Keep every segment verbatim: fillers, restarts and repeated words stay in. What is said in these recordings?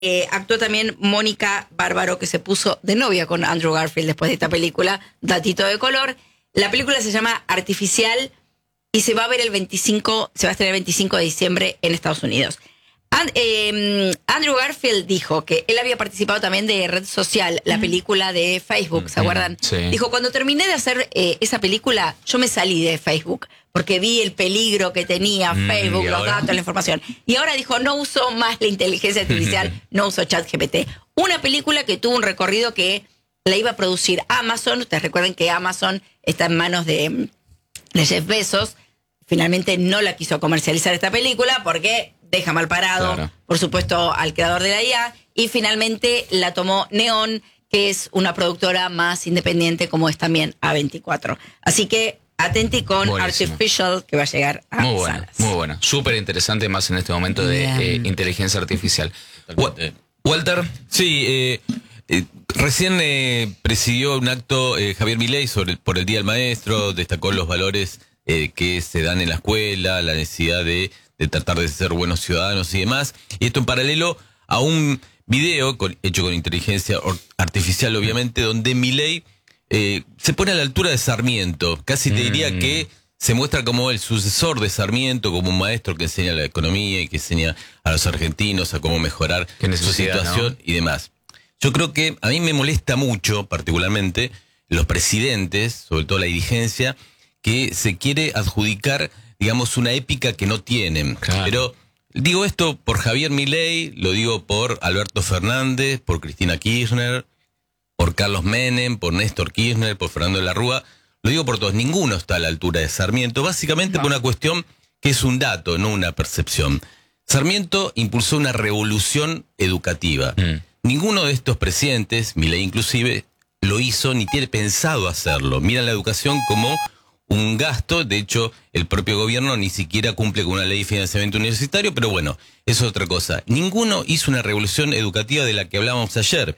Eh, actuó también Mónica Bárbaro, que se puso de novia con Andrew Garfield después de esta película, datito de color. La película se llama Artificial y se va a ver el veinticinco, se va a estrenar el veinticinco de diciembre en Estados Unidos. And, eh, Andrew Garfield dijo que él había participado también de Red Social, la película de Facebook, ¿se acuerdan? Sí. Dijo, cuando terminé de hacer eh, esa película, yo me salí de Facebook, porque vi el peligro que tenía Mm, Facebook, ¿y los ahora? datos, la información. Y ahora dijo, no uso más la inteligencia artificial, no uso ChatGPT. Una película que tuvo un recorrido que la iba a producir Amazon. Ustedes recuerden que Amazon está en manos de, de Jeff Bezos. Finalmente no la quiso comercializar esta película porque deja mal parado, Claro. por supuesto, al creador de la I A. Y finalmente la tomó Neon, que es una productora más independiente como es también A veinticuatro. Así que atenti con Buenísimo. Artificial, que va a llegar a Muy buena, salas. muy buena. Súper interesante más en este momento de Bien. eh, inteligencia artificial. Totalmente. Wa- Walter, Sí, eh, eh, recién eh, presidió un acto eh, Javier Milei sobre el- por el Día del Maestro, destacó los valores eh, que se dan en la escuela, la necesidad de, de tratar de ser buenos ciudadanos y demás. Y esto en paralelo a un video con- hecho con inteligencia or- artificial, obviamente, donde Milei eh, se pone a la altura de Sarmiento. Casi te diría Mm. que se muestra como el sucesor de Sarmiento, como un maestro que enseña la economía y que enseña a los argentinos a cómo mejorar Qué su necesidad, situación ¿no? y demás. Yo creo que a mí me molesta mucho, particularmente, los presidentes, sobre todo la dirigencia, que se quiere adjudicar, digamos, una épica que no tienen. Claro. Pero digo esto por Javier Milei, lo digo por Alberto Fernández, por Cristina Kirchner, por Carlos Menem, por Néstor Kirchner, por Fernando de la Rúa. Lo digo por todos, ninguno está a la altura de Sarmiento, básicamente por una cuestión que es un dato, no una percepción. Sarmiento impulsó una revolución educativa. Mm. Ninguno de estos presidentes, Milei inclusive, lo hizo ni tiene pensado hacerlo. Miran la educación como un gasto, de hecho el propio gobierno ni siquiera cumple con una ley de financiamiento universitario, pero bueno, eso es otra cosa. Ninguno hizo una revolución educativa de la que hablábamos ayer,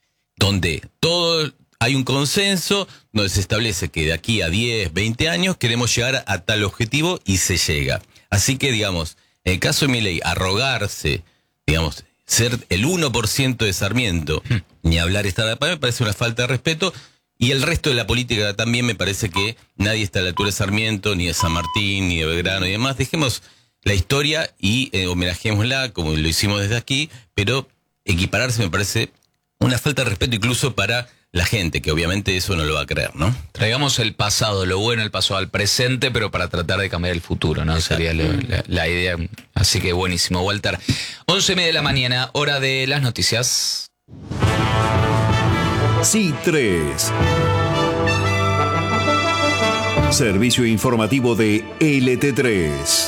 donde todo hay un consenso, donde se establece que de aquí a diez, veinte años queremos llegar a, a tal objetivo y se llega. Así que, digamos, en el caso de Milei, arrogarse, digamos, ser el uno por ciento de Sarmiento, ni hablar estar de paz, me parece una falta de respeto. Y el resto de la política también me parece que nadie está a la altura de Sarmiento, ni de San Martín, ni de Belgrano y demás. Dejemos la historia y eh, homenajémosla como lo hicimos desde aquí, pero equipararse me parece una falta de respeto incluso para la gente, que obviamente eso no lo va a creer, ¿no? traigamos el pasado, lo bueno, el pasado al presente, pero para tratar de cambiar el futuro, ¿no? Exacto. Sería lo- la, la idea. Así que buenísimo, Walter. Once y media de la mañana, hora de las noticias. C tres. Servicio informativo de L T tres.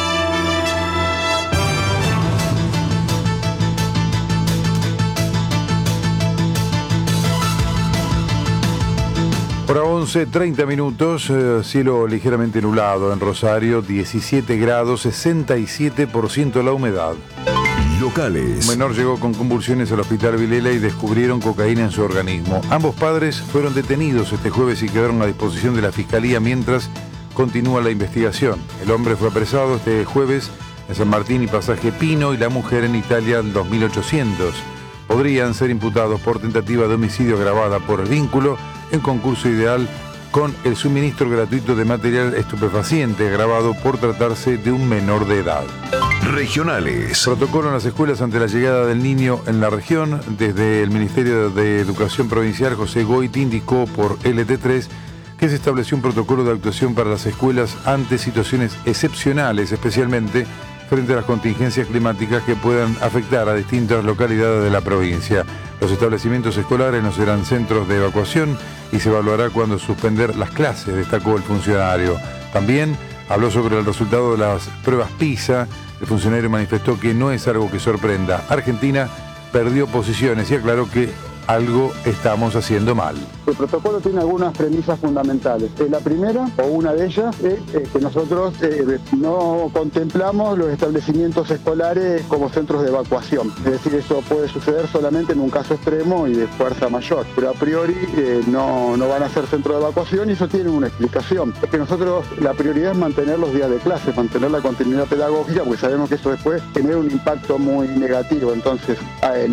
Hora once, treinta minutos, eh, cielo ligeramente nublado en Rosario, diecisiete grados, sesenta y siete por ciento la humedad. Locales. Un menor llegó con convulsiones al hospital Vilela y descubrieron cocaína en su organismo. Ambos padres fueron detenidos este jueves y quedaron a disposición de la Fiscalía mientras continúa la investigación. El hombre fue apresado este jueves en San Martín y Pasaje Pino y la mujer en Italia en dos mil ochocientos. Podrían ser imputados por tentativa de homicidio agravada por el vínculo en concurso ideal con el suministro gratuito de material estupefaciente agravado por tratarse de un menor de edad. Regionales. Protocolo en las escuelas ante la llegada del niño en la región. Desde el Ministerio de Educación Provincial, José Goiti indicó por L T tres que se estableció un protocolo de actuación para las escuelas ante situaciones excepcionales, especialmente frente a las contingencias climáticas que puedan afectar a distintas localidades de la provincia. Los establecimientos escolares no serán centros de evacuación y se evaluará cuándo suspender las clases, destacó el funcionario. También habló sobre el resultado de las pruebas PISA. El funcionario manifestó que no es algo que sorprenda. Argentina perdió posiciones y aclaró que algo estamos haciendo mal. El protocolo tiene algunas premisas fundamentales. Eh, la primera, o una de ellas, es eh, que nosotros eh, no contemplamos los establecimientos escolares como centros de evacuación. Es decir, eso puede suceder solamente en un caso extremo y de fuerza mayor. Pero a priori eh, no, no van a ser centros de evacuación y eso tiene una explicación. Es que nosotros, la prioridad es mantener los días de clase, mantener la continuidad pedagógica, porque sabemos que eso después genera un impacto muy negativo. Entonces,